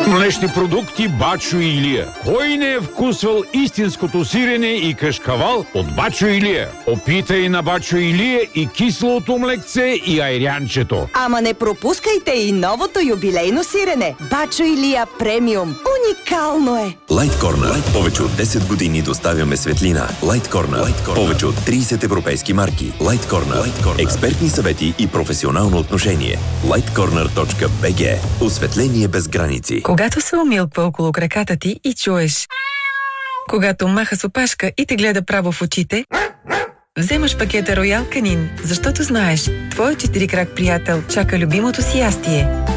Млечни продукти Бачо Илия. Кой не е вкусвал истинското сирене и кашкавал от Бачо Илия? Опитай на Бачо Илия и кислото млекце и айрянчето. Ама не пропускайте и новото юбилейно сирене. Бачо Илия премиум. Уникално е! Light Corner. Повече от 10 години доставяме светлина. Light Corner. Повече от 30 европейски марки. Light Corner. Експертни съвети и професионално отношение. lightcorner.bg. Осветление без граници. Когато се умилква около краката ти и чуеш, когато маха с опашка и те гледа право в очите, вземаш пакета Роял Канин, защото знаеш, твой 4-крак приятел чака любимото си ястие.